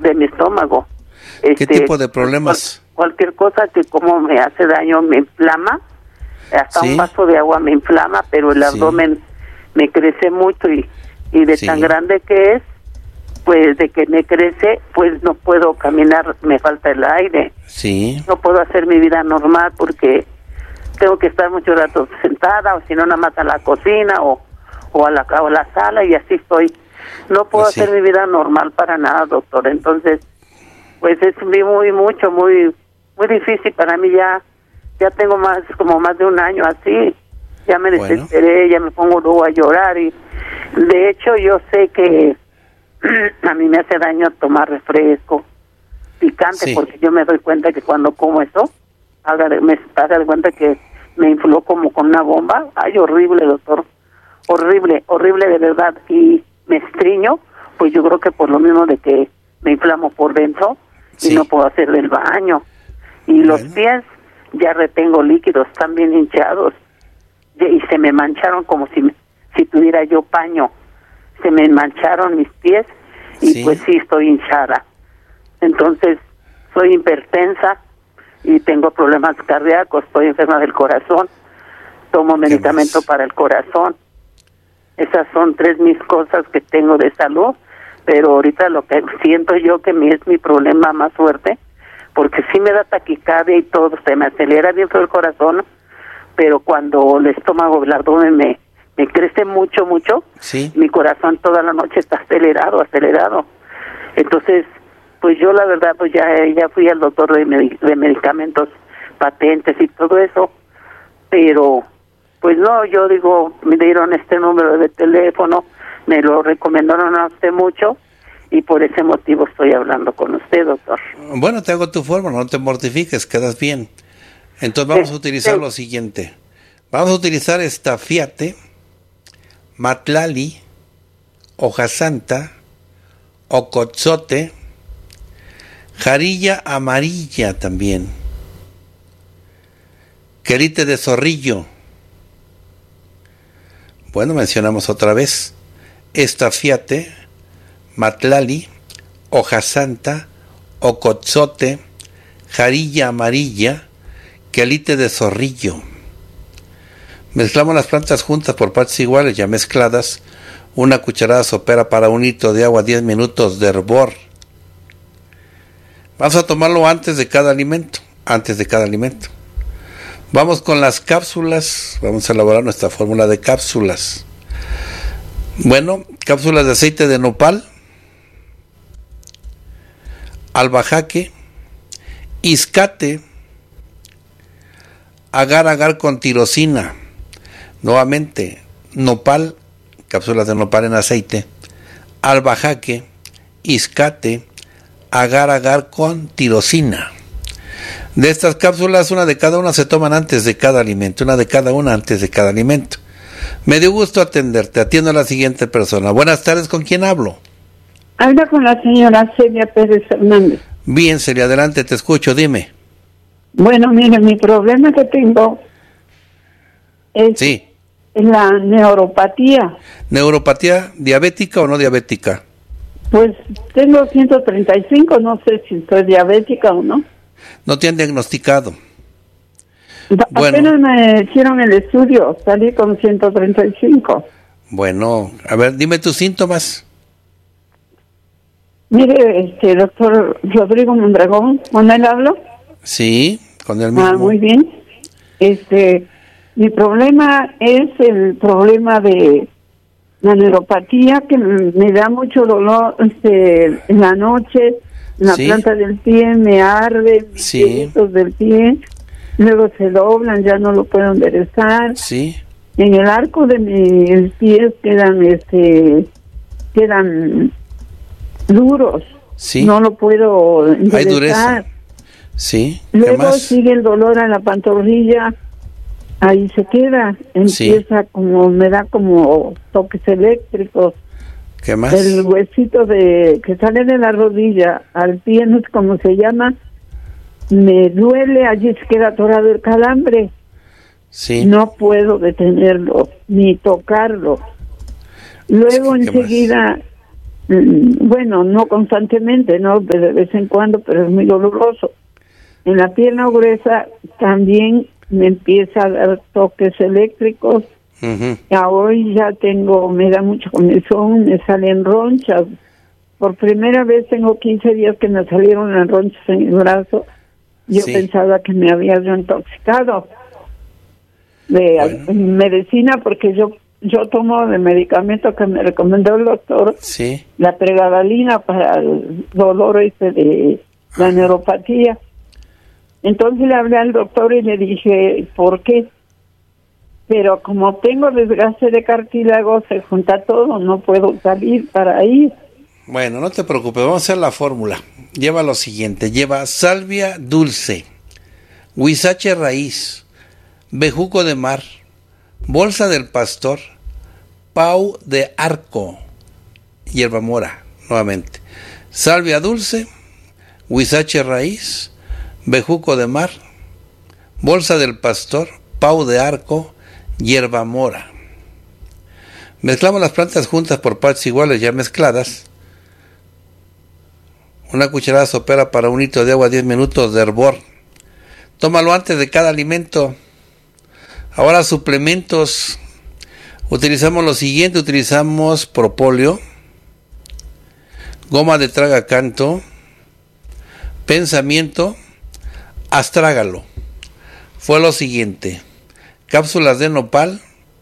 de mi estómago. ¿Qué tipo de problemas? Cualquier cosa que como me hace daño, me inflama. Hasta un vaso de agua me inflama, pero el abdomen me crece mucho y de tan grande que es, pues de que me crece, pues no puedo caminar, me falta el aire. No puedo hacer mi vida normal porque tengo que estar mucho rato sentada, o si no, nada más a la cocina o a la sala, y así estoy. No puedo hacer mi vida normal para nada, doctor. Entonces, pues es muy difícil para mí. Ya tengo más de un año así. Ya me desesperé, ya me pongo luego a llorar, y de hecho yo sé que a mí me hace daño tomar refresco picante, porque yo me doy cuenta que cuando como eso, haga de cuenta que me infló como con una bomba. Ay, horrible, doctor, horrible de verdad, y me estriño, pues yo creo que por lo mismo de que me inflamo por dentro y no puedo hacer el baño, y los pies ya retengo líquidos, están bien hinchados, y se me mancharon como si tuviera yo paño, se me mancharon mis pies, y pues sí estoy hinchada. Entonces soy hipertensa y tengo problemas cardíacos, estoy enferma del corazón, tomo medicamento para el corazón. Esas son 3 mis cosas que tengo de salud, pero ahorita lo que siento yo que es mi problema más fuerte, porque sí me da taquicardia y todo, se me acelera bien el corazón, pero cuando el estómago, el abdomen me crece mucho, mi corazón toda la noche está acelerado. Entonces, pues yo la verdad, pues ya fui al doctor de medicamentos patentes y todo eso, pero pues no, yo digo, me dieron este número de teléfono, me lo recomendaron a usted mucho, y por ese motivo estoy hablando con usted, doctor. Bueno, te hago tu forma, no te mortifiques, quedas bien. Entonces vamos a utilizar lo siguiente. Vamos a utilizar estafiate, matlali, hoja santa, ocotzote, jarilla amarilla también, quelite de zorrillo. Bueno, mencionamos otra vez estafiate, matlali, hoja santa, ocotzote, jarilla amarilla, quelite de zorrillo. Mezclamos las plantas juntas por partes iguales, ya mezcladas, una cucharada sopera para 1 litro de agua, 10 minutos de hervor. Vamos a tomarlo antes de cada alimento. Vamos con las cápsulas, vamos a elaborar nuestra fórmula de cápsulas. Bueno, cápsulas de aceite de nopal, albahaque, iscate, agar-agar con tirosina. Nuevamente, nopal, cápsulas de nopal en aceite, albahaque, iscate, agar-agar con tirosina. De estas cápsulas, una de cada una se toman antes de cada alimento, Me dio gusto atenderte. Atiendo a la siguiente persona. Buenas tardes, ¿con quién hablo? Habla con la señora Celia Pérez Hernández. Bien, Celia, adelante, te escucho, dime. Bueno, mire, mi problema que tengo es la neuropatía. ¿Neuropatía diabética o no diabética? Pues tengo 135, no sé si soy diabética o no. No te han diagnosticado. Apenas me hicieron el estudio, salí con 135. Bueno, a ver, dime tus síntomas. Mire, doctor Rodrigo Mondragón, ¿con él hablo? Sí, con él mismo. Muy bien. Mi problema es el problema de la neuropatía, que me da mucho dolor en la noche, en la planta del pie, me arde, mis deditos del pie, luego se doblan, ya no lo puedo enderezar. En el arco de mis pies quedan duros, no lo puedo enderezar. Hay dureza. Luego sigue el dolor a la pantorrilla, ahí se queda, empieza me da como toques eléctricos. ¿Qué más? El huesito que sale de la rodilla al pie, no sé cómo se llama, me duele, allí se queda atorado el calambre. No puedo detenerlo, ni tocarlo. Luego enseguida Bueno, no constantemente, no, de vez en cuando, pero es muy doloroso. En la pierna gruesa también me empieza a dar toques eléctricos. Hoy ya me da mucho comezón, me salen ronchas. Por primera vez tengo 15 días que me salieron las ronchas en el brazo. Yo pensaba que me había intoxicado de medicina, porque yo tomo el medicamento que me recomendó el doctor, la pregabalina para el dolor de la neuropatía. Entonces le hablé al doctor y le dije, ¿por qué? Pero como tengo desgaste de cartílago, se junta todo, no puedo salir para ir. Bueno, no te preocupes, vamos a hacer la fórmula. Lleva lo siguiente, lleva salvia dulce, huizache raíz, bejuco de mar, bolsa del pastor, pau de arco, hierba mora, nuevamente. Salvia dulce, huizache raíz, bejuco de mar, bolsa del pastor, pau de arco, hierba mora. Mezclamos las plantas juntas por partes iguales ya mezcladas. Una cucharada sopera para un litro de agua, 10 minutos de hervor. Tómalo antes de cada alimento. Ahora suplementos. Utilizamos lo siguiente, utilizamos propóleo, goma de tragacanto, pensamiento, astrágalo. Fue lo siguiente: cápsulas de nopal,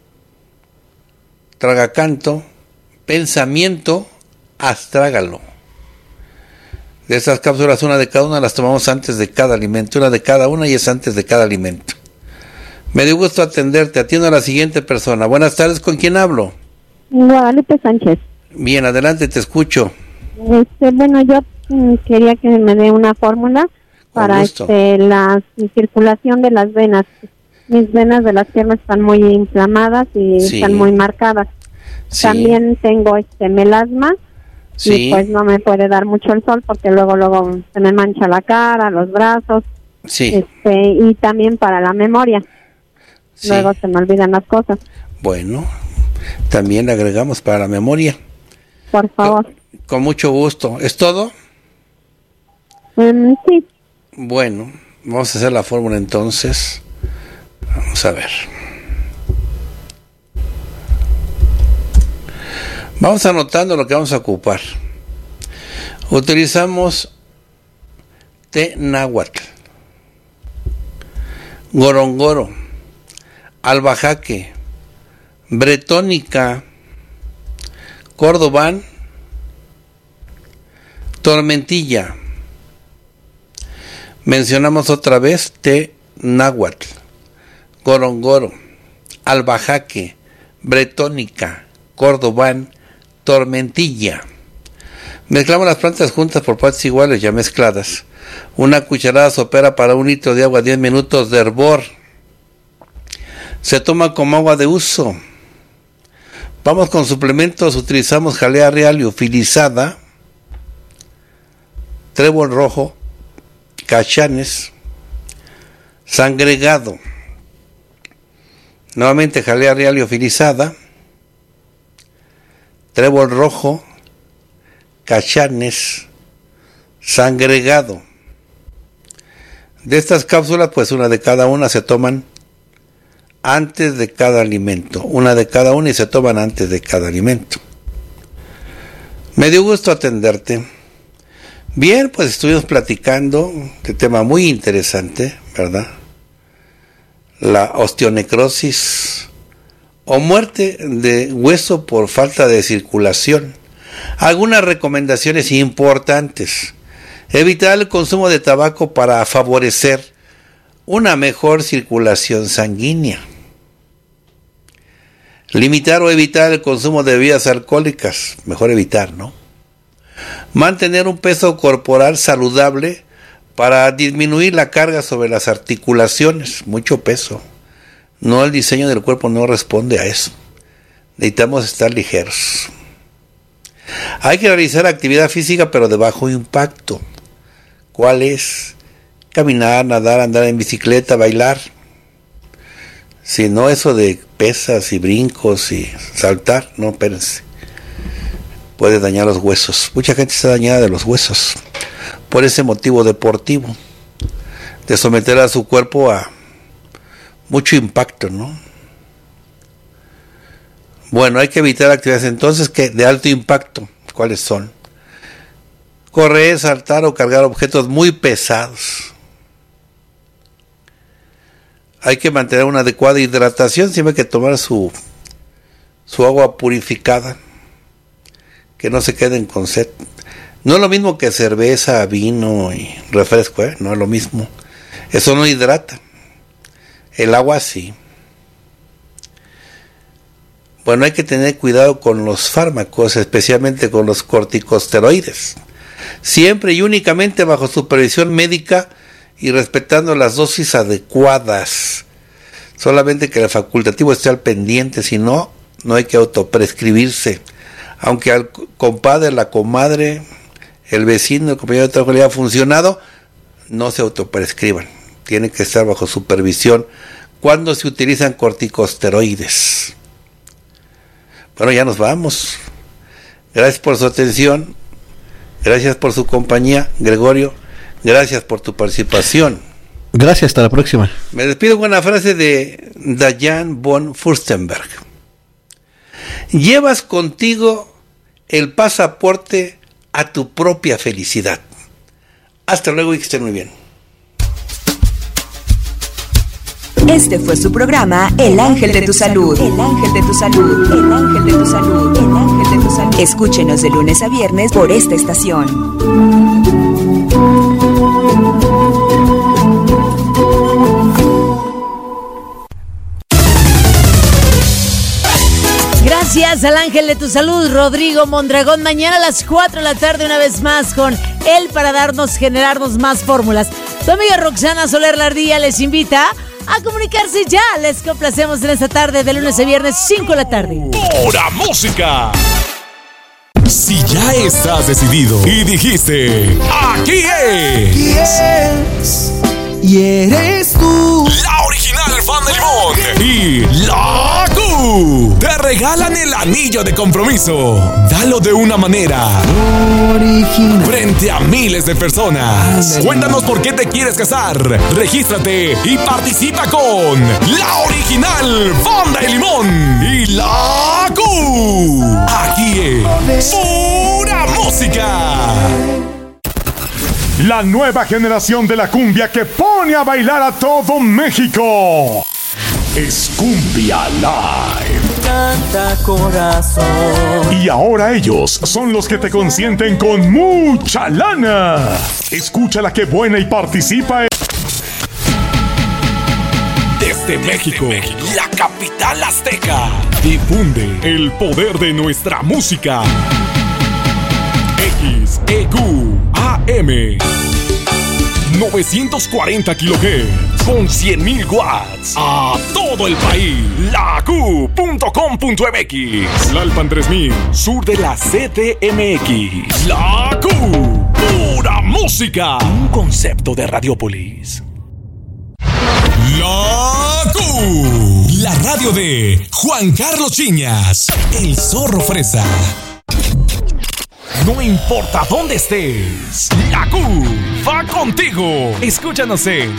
tragacanto, pensamiento, astrágalo. De estas cápsulas, una de cada una las tomamos antes de cada alimento, una de cada una y es antes de cada alimento. Me dio gusto atenderte. Atiendo a la siguiente persona. Buenas tardes, ¿con quién hablo? Guadalupe Sánchez. Bien, adelante, te escucho. Bueno, yo quería que me dé una fórmula para la circulación de las venas. Mis venas de las piernas están muy inflamadas y están muy marcadas. También tengo melasma y pues no me puede dar mucho el sol porque luego se me mancha la cara, los brazos. Y también para la memoria. Luego se me olvidan las cosas. Bueno, también le agregamos para la memoria. Por favor. Con mucho gusto. ¿Es todo? Sí. Bueno, vamos a hacer la fórmula entonces. Vamos a ver. Vamos anotando lo que vamos a ocupar. Utilizamos té náhuatl, gorongoro, albahaque, bretónica, cordobán, tormentilla. Mencionamos otra vez té náhuatl, gorongoro, albahaque, bretónica, cordobán, tormentilla. Mezclamos las plantas juntas por partes iguales ya mezcladas. Una cucharada sopera para un litro de agua, 10 minutos de hervor. Se toma como agua de uso. Vamos con suplementos. Utilizamos jalea real liofilizada, trébol rojo, cachanes, sangregado. Nuevamente jalea real liofilizada, trébol rojo, cachanes, sangregado. De estas cápsulas, pues una de cada una se toman antes de cada alimento. Una de cada una y se toman antes de cada alimento. Me dio gusto atenderte. Bien, pues estuvimos platicando de tema muy interesante, ¿verdad? La osteonecrosis o muerte de hueso por falta de circulación. Algunas recomendaciones importantes. Evitar el consumo de tabaco para favorecer una mejor circulación sanguínea. Limitar o evitar el consumo de bebidas alcohólicas. Mejor evitar, ¿no? Mantener un peso corporal saludable para disminuir la carga sobre las articulaciones. Mucho peso. No, el diseño del cuerpo no responde a eso. Necesitamos estar ligeros. Hay que realizar actividad física pero de bajo impacto. ¿Cuál es? Caminar, nadar, andar en bicicleta, bailar. Si no, eso de pesas y brincos y saltar, no, espérense. puede dañar los huesos. Mucha gente está dañada de los huesos por ese motivo deportivo, de someter a su cuerpo a mucho impacto, ¿no? Bueno, hay que evitar actividades entonces que de alto impacto. ¿Cuáles son? Correr, saltar o cargar objetos muy pesados. Hay que mantener una adecuada hidratación, siempre hay que tomar su agua purificada, que no se queden con sed. No es lo mismo que cerveza, vino y refresco, no es lo mismo. Eso no hidrata. El agua sí. Bueno, hay que tener cuidado con los fármacos, especialmente con los corticosteroides. Siempre y únicamente bajo supervisión médica y respetando las dosis adecuadas. Solamente que el facultativo esté al pendiente, si no, no hay que autoprescribirse. Aunque al compadre, la comadre, el vecino, el compañero de trabajo le haya funcionado, no se autoprescriban. Tienen que estar bajo supervisión cuando se utilizan corticosteroides. Bueno, ya nos vamos. Gracias por su atención. Gracias por su compañía, Gregorio. Gracias por tu participación. Gracias, hasta la próxima. Me despido con una frase de Diane von Furstenberg. Llevas contigo el pasaporte a tu propia felicidad. Hasta luego y que estén muy bien. Este fue su programa El Ángel de tu Salud. El Ángel de tu Salud. El Ángel de tu Salud. El Ángel de tu Salud. Escúchenos de lunes a viernes por esta estación. Gracias al Ángel de tu Salud, Rodrigo Mondragón. Mañana a las 4 de la tarde una vez más con él para generarnos más fórmulas. Tu amiga Roxana Soler Lardilla les invita a comunicarse ya. Les complacemos en esta tarde de lunes a viernes 5 de la tarde. ¡Pura música! Si ya estás decidido y dijiste, aquí es, y eres tú, la original Fan de Limón y la Q te regalan el anillo de compromiso. Dalo de una manera original frente a miles de personas. Cuéntanos por qué te quieres casar. Regístrate y participa con la original Fan de Limón y la Q. Aquí es pura música. La nueva generación de la cumbia que pone a bailar a todo México. Es Cumbia Live. Canta corazón. Y ahora ellos son los que te consienten con mucha lana. Escúchala que buena y participa. Desde México, la capital azteca, difunde el poder de nuestra música. XEQ AM 940 kHz con 100.000 watts a todo el país. LaQ.com.mx, Tlalpan 3000, sur de la CDMX. La Q, pura música. Un concepto de Radiopolis. La Q, la radio de Juan Carlos Chiñas, el zorro fresa. No importa dónde estés, la Q va contigo. Escúchanos en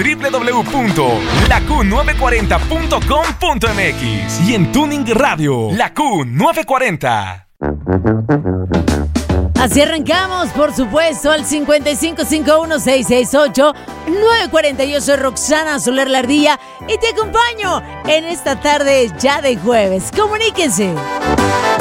www.laq940.com.mx y en Tuning Radio, la Q940. Así arrancamos, por supuesto, al 5551-668-940. Yo soy Roxana Soler Lardilla y te acompaño en esta tarde ya de jueves. Comuníquense.